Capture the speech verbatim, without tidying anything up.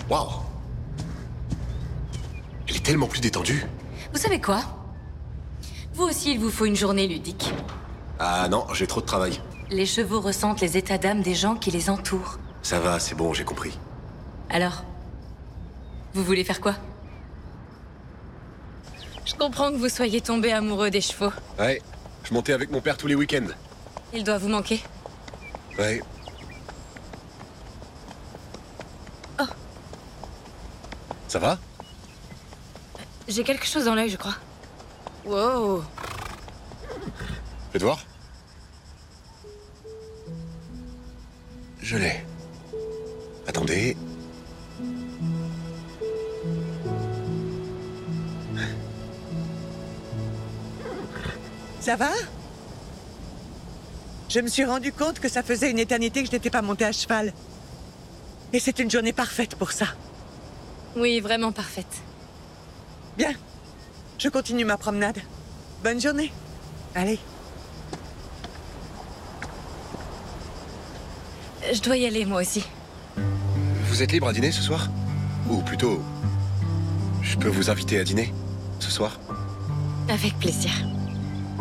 Waouh! Elle est tellement plus détendue. Vous savez quoi? Vous aussi, il vous faut une journée ludique. Ah non, j'ai trop de travail. Les chevaux ressentent les états d'âme des gens qui les entourent. Ça va, c'est bon, j'ai compris. Alors, vous voulez faire quoi? Je comprends que vous soyez tombé amoureux des chevaux. Ouais, je montais avec mon père tous les week-ends. Il doit vous manquer. Ouais. Oh. Ça va? J'ai quelque chose dans l'œil, je crois. Wow. Faites voir. Je l'ai. Attendez. Ça va? Je me suis rendu compte que ça faisait une éternité que je n'étais pas montée à cheval. Et c'est une journée parfaite pour ça. Oui, vraiment parfaite. Bien. Je continue ma promenade. Bonne journée. Allez. Je dois y aller, moi aussi. Vous êtes libre à dîner ce soir? Ou plutôt, je peux vous inviter à dîner ce soir? Avec plaisir.